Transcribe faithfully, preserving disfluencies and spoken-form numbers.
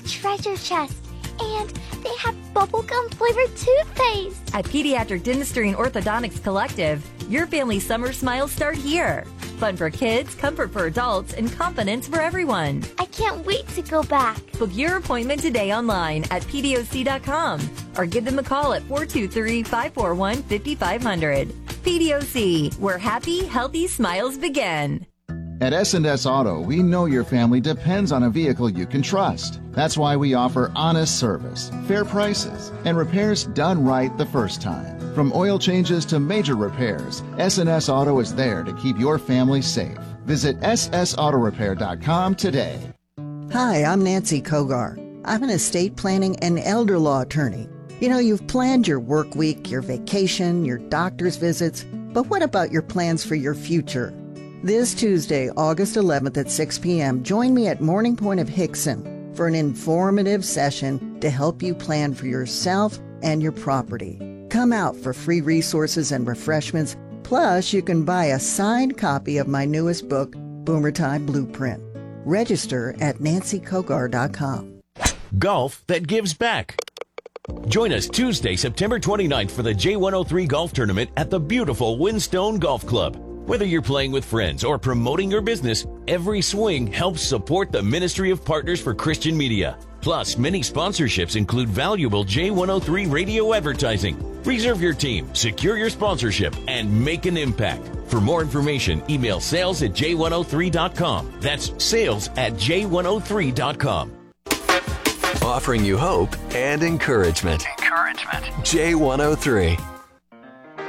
treasure chest. And they have bubblegum flavored toothpaste. At Pediatric Dentistry and Orthodontics Collective, your family's summer smiles start here. Fun for kids, comfort for adults, and confidence for everyone. I can't wait to go back. Book your appointment today online at P D O C dot com or give them a call at four two three, five four one, five five zero zero. P D O C, where happy, healthy smiles begin. At S and S Auto, we know your family depends on a vehicle you can trust. That's why we offer honest service, fair prices, and repairs done right the first time. From oil changes to major repairs, S and S Auto is there to keep your family safe. Visit S S auto repair dot com today. Hi, I'm Nancy Kogar. I'm an estate planning and elder law attorney. You know, you've planned your work week, your vacation, your doctor's visits, but what about your plans for your future? This Tuesday, August eleventh at six p.m., join me at Morning Point of Hickson for an informative session to help you plan for yourself and your property. Come out for free resources and refreshments, plus you can buy a signed copy of my newest book, Boomer Time Blueprint. Register at nancy kogar dot com. Golf that gives back. Join us Tuesday, September twenty-ninth for the J one oh three Golf Tournament at the beautiful Windstone Golf Club. Whether you're playing with friends or promoting your business, every swing helps support the Ministry of Partners for Christian Media. Plus, many sponsorships include valuable J one oh three radio advertising. Reserve your team, secure your sponsorship, and make an impact. For more information, email sales at j one oh three dot com. That's sales at j one oh three dot com. Offering you hope and encouragement. Encouragement. J one oh three.